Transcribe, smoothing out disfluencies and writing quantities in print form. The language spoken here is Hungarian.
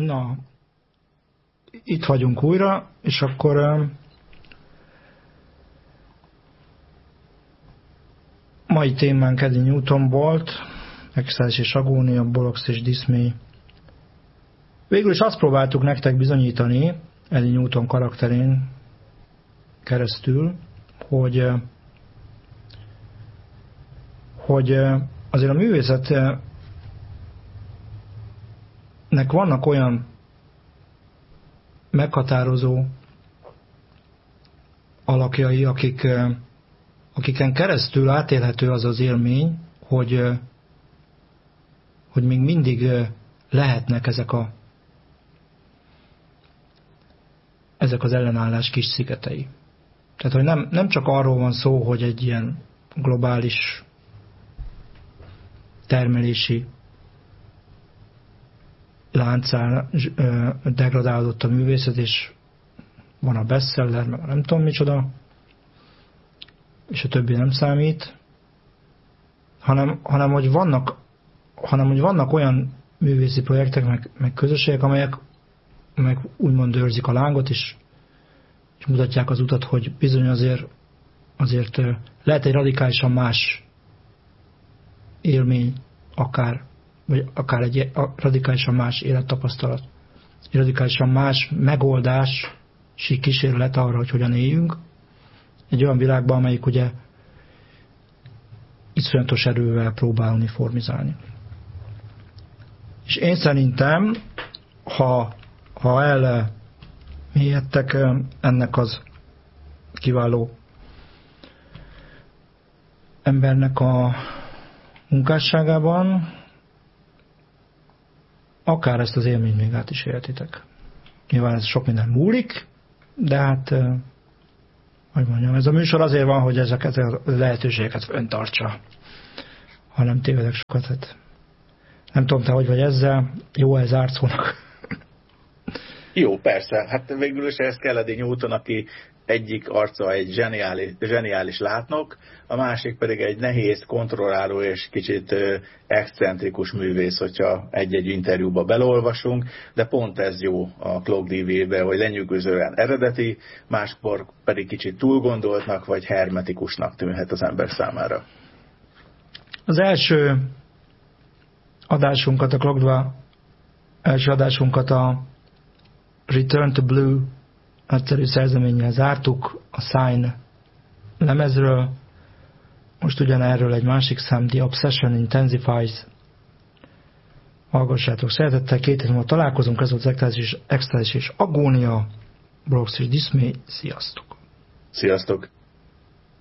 Na, itt vagyunk újra, és akkor mai témánk Eddie Newton volt, extázis és agónia, Bolox és diszmély. Végül is azt próbáltuk nektek bizonyítani Eddie Newton karakterén keresztül, hogy azért a művészetnek vannak olyan meghatározó alakjai, akiken keresztül átélhető az az élmény, hogy még mindig lehetnek ezek az ellenállás kis szigetei. Tehát, hogy nem csak arról van szó, hogy egy ilyen globális termelési láncán degradálódott a művészet, és van a bestseller, meg nem tudom micsoda, és a többi nem számít, hanem hogy vannak olyan művészi projektek, meg közösségek, amelyek úgymond őrzik a lángot, és mutatják az utat, hogy bizony azért lehet egy radikálisan más élmény, akár egy radikálisan más élettapasztalat, egy radikálisan más megoldási kísérlet arra, hogy hogyan éljünk, egy olyan világban, amelyik ugye iszonyatos erővel próbál uniformizálni. És én szerintem, ha elmélyedtek ennek az kiváló embernek a munkásságában, akár ezt az élményt még át is éltitek. Nyilván ez sok minden múlik, de hát, hogy mondjam, ez a műsor azért van, hogy ezeket a lehetőségeket fenntartsa. Ha nem tévedek sokat, hát nem tudom, te hogy vagy ezzel, jó ez árcónak. Jó, persze. Hát végül is ehhez kell Eddie Newton, aki egyik arca egy zseniális látnok, a másik pedig egy nehéz, kontrolláló és kicsit excentrikus művész, hogyha egy-egy interjúba belolvasunk, de pont ez jó a Clock DV-be, hogy lenyűgözően eredeti, máskor pedig kicsit túlgondoltnak vagy hermetikusnak tűnhet az ember számára. Az első adásunkat, a Clockba első adásunkat a Return to Blue nagyszerű szerzeménnyel zártuk, a Sign lemezről. Most ugyanerről egy másik szám, The Obsession Intensifies. Hallgassátok szeretettel, 2 hét múlva találkozunk, ez volt az extázis és agónia, Bolox és diszmély. Sziasztok! Sziasztok!